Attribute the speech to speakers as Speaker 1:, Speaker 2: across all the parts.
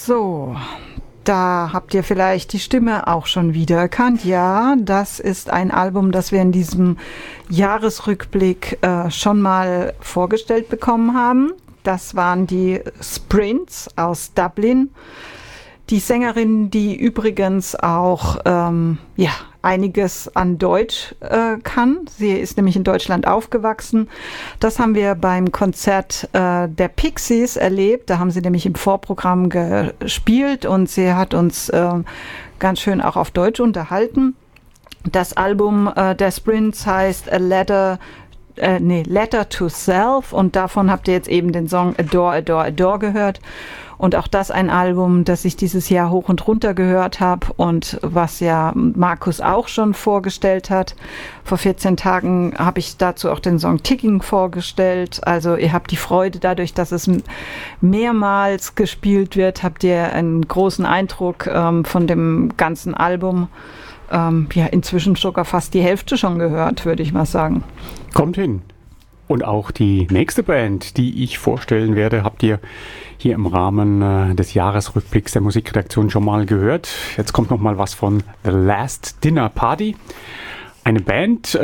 Speaker 1: So, da habt ihr vielleicht die Stimme auch schon wiedererkannt. Ja, das ist ein Album, das wir in diesem Jahresrückblick schon mal vorgestellt bekommen haben. Das waren die Sprints aus Dublin. Die Sängerin, die übrigens auch einiges an Deutsch kann. Sie ist nämlich in Deutschland aufgewachsen. Das haben wir beim Konzert der Pixies erlebt. Da haben sie nämlich im Vorprogramm gespielt und sie hat uns ganz schön auch auf Deutsch unterhalten. Das Album der Sprints heißt Letter to Self und davon habt ihr jetzt eben den Song Adore, Adore, Adore gehört. Und auch das ein Album, das ich dieses Jahr hoch und runter gehört habe und was ja Markus auch schon vorgestellt hat. Vor 14 Tagen habe ich dazu auch den Song Ticking vorgestellt. Also ihr habt die Freude dadurch, dass es mehrmals gespielt wird, habt ihr einen großen Eindruck von dem ganzen Album. Inzwischen sogar fast die Hälfte schon gehört, würde ich mal sagen.
Speaker 2: Kommt hin. Und auch die nächste Band, die ich vorstellen werde, habt ihr hier im Rahmen des Jahresrückblicks der Musikredaktion schon mal gehört. Jetzt kommt noch mal was von The Last Dinner Party. Eine Band,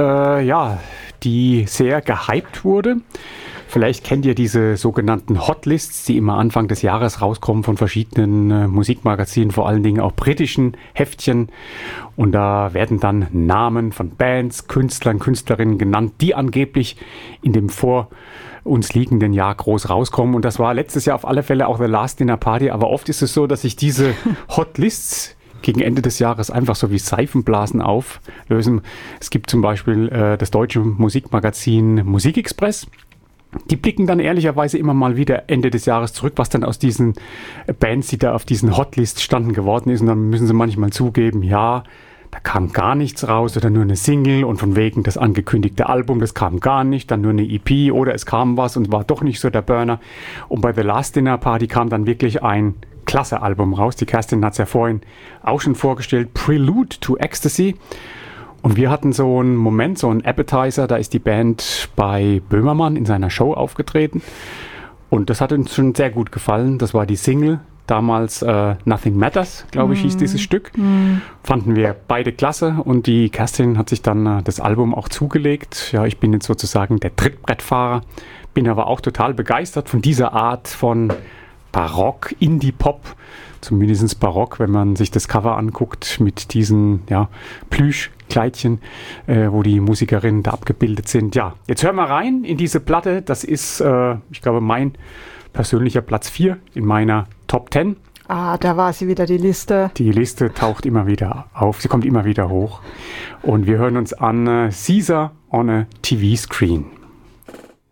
Speaker 2: die sehr gehypt wurde. Vielleicht kennt ihr diese sogenannten Hotlists, die immer Anfang des Jahres rauskommen von verschiedenen Musikmagazinen, vor allen Dingen auch britischen Heftchen. Und da werden dann Namen von Bands, Künstlern, Künstlerinnen genannt, die angeblich in dem vor uns liegenden Jahr groß rauskommen. Und das war letztes Jahr auf alle Fälle auch The Last Dinner Party. Aber oft ist es so, dass sich diese Hotlists gegen Ende des Jahres einfach so wie Seifenblasen auflösen. Es gibt zum Beispiel das deutsche Musikmagazin Musikexpress. Die blicken dann ehrlicherweise immer mal wieder Ende des Jahres zurück, was dann aus diesen Bands, die da auf diesen Hotlists standen, geworden ist. Und dann müssen sie manchmal zugeben, ja, da kam gar nichts raus oder nur eine Single und von wegen das angekündigte Album, das kam gar nicht, dann nur eine EP oder es kam was und war doch nicht so der Burner. Und bei The Last Dinner Party kam dann wirklich ein klasse Album raus. Die Kerstin hat es ja vorhin auch schon vorgestellt, Prelude to Ecstasy. Und wir hatten so einen Moment, so einen Appetizer, da ist die Band bei Böhmermann in seiner Show aufgetreten und das hat uns schon sehr gut gefallen. Das war die Single, damals Nothing Matters, glaube ich, hieß dieses Stück. Fanden wir beide klasse und die Kerstin hat sich dann das Album auch zugelegt. Ja, ich bin jetzt sozusagen der Trittbrettfahrer, bin aber auch total begeistert von dieser Art von Barock, Indie-Pop, zumindest Barock, wenn man sich das Cover anguckt mit diesen Plüschkleidchen, wo die Musikerinnen da abgebildet sind. Ja, jetzt hören wir rein in diese Platte. Das ist, ich glaube, mein persönlicher Platz 4 in meiner Top 10.
Speaker 1: Ah, da war sie wieder, die Liste.
Speaker 2: Die Liste taucht immer wieder auf, sie kommt immer wieder hoch. Und wir hören uns an Caesar on a TV Screen.